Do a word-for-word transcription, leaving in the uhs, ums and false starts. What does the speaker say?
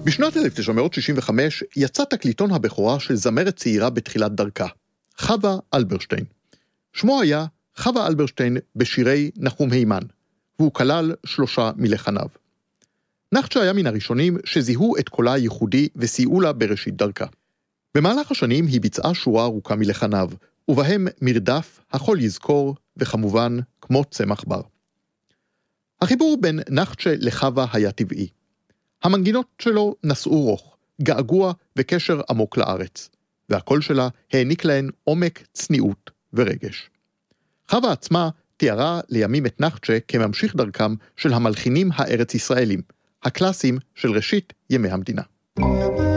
בשנת אלף תשע מאות שישים וחמש יצא תקליטון הבכורה של זמרת צעירה בתחילת דרכה, חווה אלברשטיין. שמו היה חווה אלברשטיין בשירי נחום הימן, והוא כלל שלושה מלחניו. נחצ'ה היה מן הראשונים שזיהו את קולה הייחודי וסייעו לה בראשית דרכה. במהלך השנים היא ביצעה שורה ארוכה מלחניו, ובהם מרדף, החול יזכור, וכמובן כמו צמח בר. החיבור בין נחצ'ה לחווה היה טבעי. המנגינות שלו נשאו רוך, געגוע וקשר עמוק לארץ, והקול שלה העניק להן עומק, צניעות ורגש. חווה עצמה תיארה לימים את נחצ'ה כממשיך דרכם של המלחינים הארץ ישראלים, הקלאסים של ראשית ימי המדינה.